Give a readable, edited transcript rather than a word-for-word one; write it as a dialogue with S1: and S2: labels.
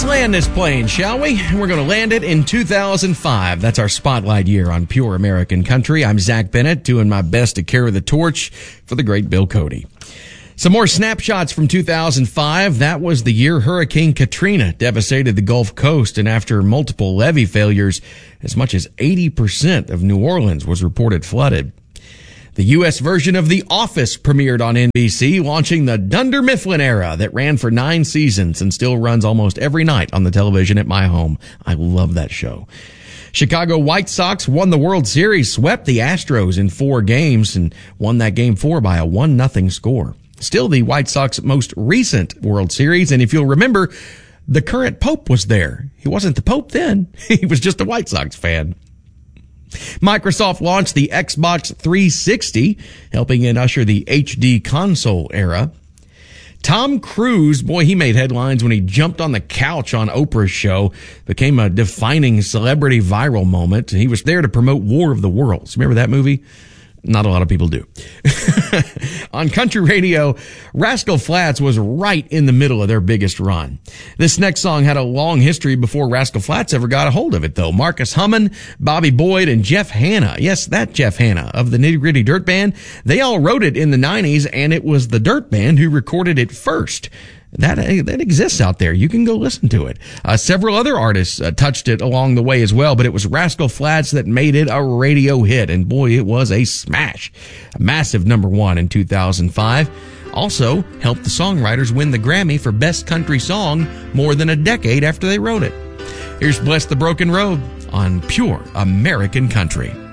S1: Let's land this plane, shall we? We're going to land it in 2005. That's our spotlight year on Pure American Country. I'm Zach Bennett, doing my best to carry the torch for the great Bill Cody. Some more snapshots from 2005. That was the year Hurricane Katrina devastated the Gulf Coast, and after multiple levee failures, as much as 80% of New Orleans was reported flooded. The U.S. version of The Office premiered on NBC, launching the Dunder Mifflin era that ran for 9 seasons and still runs almost every night on the television at my home. I love that show. Chicago White Sox won the World Series, swept the Astros in 4 games, and won that game 4 by a 1-0 score. Still the White Sox most recent World Series, and if you'll remember, the current Pope was there. He wasn't the Pope then. He was just a White Sox fan. Microsoft launched the Xbox 360, helping it usher the HD console era. Tom Cruise, boy, he made headlines when he jumped on the couch on Oprah's show, became a defining celebrity viral moment. He was there to promote War of the Worlds. Remember that movie? Not a lot of people do. On country radio, Rascal Flatts was right in the middle of their biggest run. This next song had a long history before Rascal Flatts ever got a hold of it, though. Marcus Hummon, Bobby Boyd, and Jeff Hanna, yes, that Jeff Hanna of the Nitty Gritty Dirt Band, they all wrote it in the 90s, and it was the Dirt Band who recorded it first. That exists out there. You can go listen to it. Several other artists touched it along the way as well, but it was Rascal Flatts that made it a radio hit, and boy, it was a smash. A massive #1 in 2005. Also helped the songwriters win the Grammy for Best Country Song more than a decade after they wrote it. Here's Bless the Broken Road on Pure American Country.